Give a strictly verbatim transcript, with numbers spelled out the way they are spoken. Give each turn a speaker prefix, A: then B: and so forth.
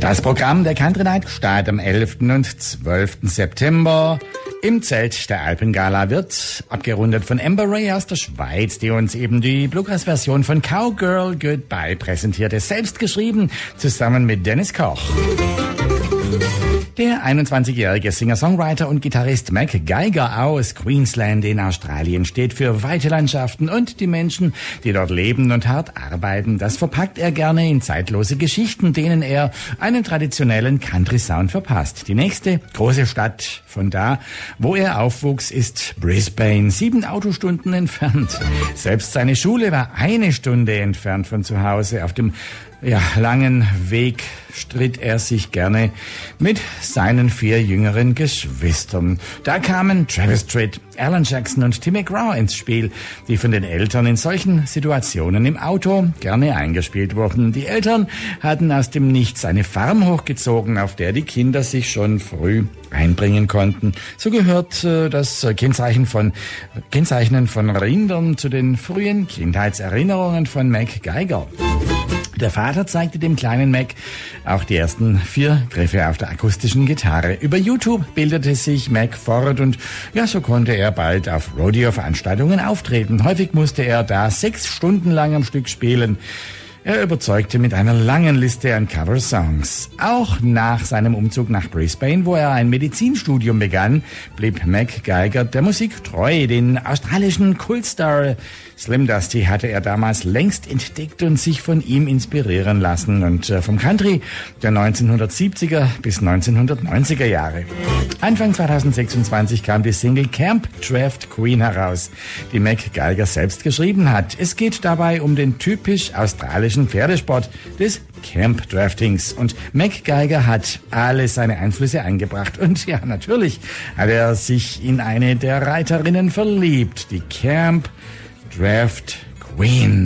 A: Das Programm der Country Night startet am elften und zwölften September. Im Zelt der Alpengala wird abgerundet von Amber Ray aus der Schweiz, die uns eben die Bluegrass-Version von Cowgirl Goodbye präsentierte. Selbst geschrieben, zusammen mit Dennis Koch. Der einundzwanzigjährige Singer-Songwriter und Gitarrist Mac Geiger aus Queensland in Australien steht für weite Landschaften und die Menschen, die dort leben und hart arbeiten. Das verpackt er gerne in zeitlose Geschichten, denen er einen traditionellen Country-Sound verpasst. Die nächste große Stadt von da, wo er aufwuchs, ist Brisbane, sieben Autostunden entfernt. Selbst seine Schule war eine Stunde entfernt von zu Hause. Auf dem ja, langen Weg stritt er sich gerne mit seinen vier jüngeren Geschwistern. Da kamen Travis Tritt, Alan Jackson und Tim McGraw ins Spiel, die von den Eltern in solchen Situationen im Auto gerne eingespielt wurden. Die Eltern hatten aus dem Nichts eine Farm hochgezogen, auf der die Kinder sich schon früh einbringen konnten. So gehört äh, das Kennzeichen von, Kennzeichnen von Rindern zu den frühen Kindheitserinnerungen von Mac Geiger. Der Vater zeigte dem kleinen Mac auch die ersten vier Griffe auf der akustischen Gitarre. Über YouTube bildete sich Mac fort und ja, so konnte er bald auf Rodeo-Veranstaltungen auftreten. Häufig musste er da sechs Stunden lang am Stück spielen. Er überzeugte mit einer langen Liste an Cover-Songs. Auch nach seinem Umzug nach Brisbane, wo er ein Medizinstudium begann, blieb Mac Geiger der Musik treu. Den australischen Kultstar Slim Dusty hatte er damals längst entdeckt und sich von ihm inspirieren lassen. Und vom Country der neunzehnhundertsiebziger bis neunzehnhundertneunziger Jahre. Anfang zweitausendsechsundzwanzig kam die Single Camp Draft Queen heraus, die Mac Geiger selbst geschrieben hat. Es geht dabei um den typisch australischen Pferdesport des Camp Draftings. Und Mac Geiger hat alle seine Einflüsse eingebracht. Und ja, natürlich hat er sich in eine der Reiterinnen verliebt, die Camp Draft Queen.